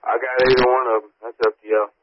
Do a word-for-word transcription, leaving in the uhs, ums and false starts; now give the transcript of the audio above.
I got either one of them. That's up to y'all.